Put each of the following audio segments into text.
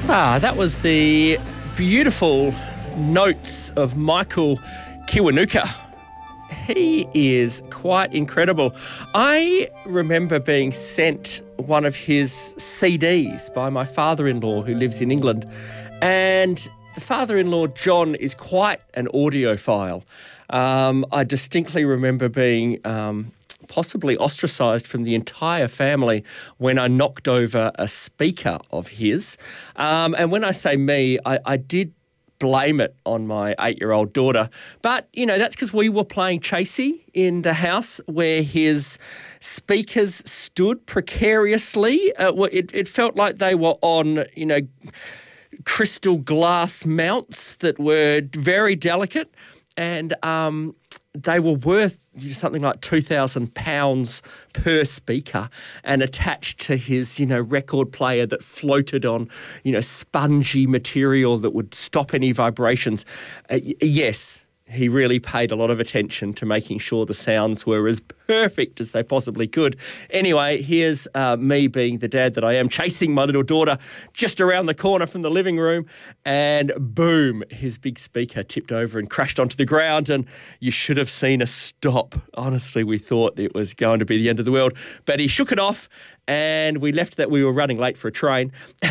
That was the beautiful notes of Michael Kiwanuka. He is quite incredible. I remember being sent one of his CDs by my father-in-law who lives in England, and the father-in-law, John, is quite an audiophile. I distinctly remember being possibly ostracised from the entire family when I knocked over a speaker of his. And when I say me, I did blame it on my 8-year-old daughter. But, you know, that's because we were playing chasey in the house where his speakers stood precariously. It felt like they were on, you know, crystal glass mounts that were very delicate, and they were worth something like £2,000 per speaker and attached to his, you know, record player that floated on, you know, spongy material that would stop any vibrations. Yes, he really paid a lot of attention to making sure the sounds were as perfect as they possibly could. Anyway, here's me being the dad that I am, chasing my little daughter just around the corner from the living room, and boom, his big speaker tipped over and crashed onto the ground, and you should have seen us stop. Honestly, we thought it was going to be the end of the world, but he shook it off, and we left that. We were running late for a train.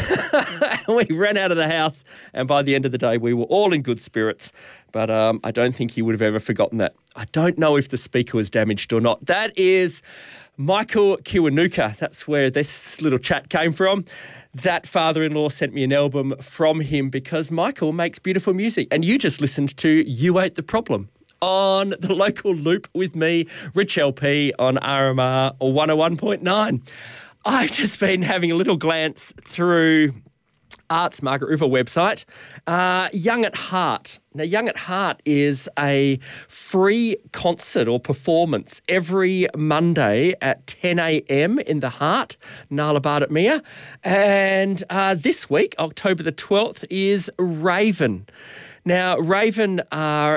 We ran out of the house, and by the end of the day, we were all in good spirits. But I don't think he would have ever forgotten that. I don't know if the speaker was damaged or not. That is Michael Kiwanuka. That's where this little chat came from. That father-in-law sent me an album from him because Michael makes beautiful music. And you just listened to You Ain't the Problem on the local loop with me, Rich LP, on RMR 101.9. I've just been having a little glance through Arts Margaret River website. Young at Heart. Now, Young at Heart is a free concert or performance every Monday at 10 a.m. in the Heart, Nalabat Mia. And this week, October the 12th, is Raven. Now, Raven are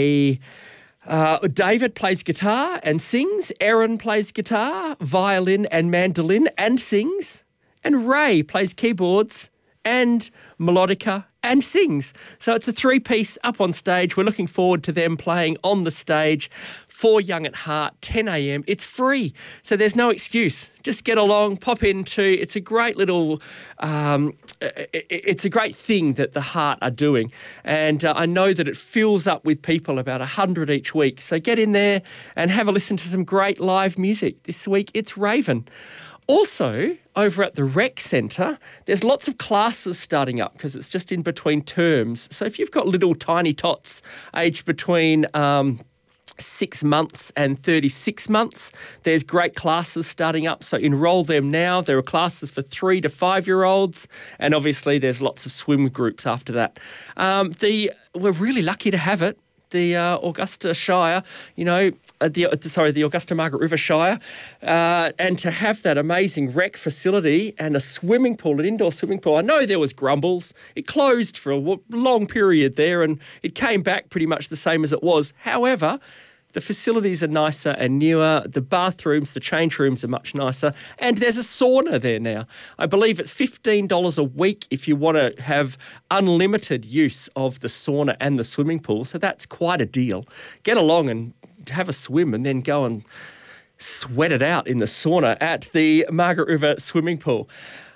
David plays guitar and sings. Erin plays guitar, violin and mandolin and sings. And Ray plays keyboards and melodica and sings. So it's a three-piece up on stage. We're looking forward to them playing on the stage for Young at Heart, 10 a.m. It's free, so there's no excuse. Just get along, pop into. It's a great little, it's a great thing that the Heart are doing. And I know that it fills up with people, about 100 each week. So get in there and have a listen to some great live music. This week it's Raven. Also, over at the Rec Centre, there's lots of classes starting up because it's just in between terms. So if you've got little tiny tots aged between 6 months and 36 months, there's great classes starting up. So enrol them now. There are classes for 3 to 5-year-olds, and obviously there's lots of swim groups after that. We're really lucky to have it. The Augusta Shire, the Augusta Margaret River Shire, and to have that amazing rec facility and a swimming pool, an indoor swimming pool. I know there was grumbles. It closed for a long period there, and it came back pretty much the same as it was. However, the facilities are nicer and newer. The bathrooms, the change rooms are much nicer. And there's a sauna there now. I believe it's $15 a week if you want to have unlimited use of the sauna and the swimming pool. So that's quite a deal. Get along and have a swim and then go and sweat it out in the sauna at the Margaret River swimming pool.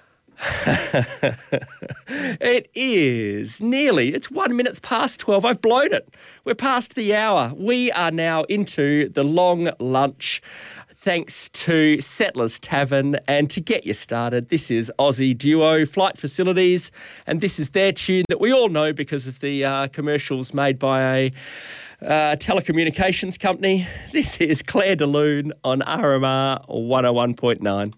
It's 1 minute past 12. I've blown it. We're past the hour. We are now into the long lunch. Thanks to Settlers Tavern. And to get you started, this is Aussie duo Flight Facilities. And this is their tune that we all know because of the commercials made by a telecommunications company. This is Claire de Lune on RMR 101.9.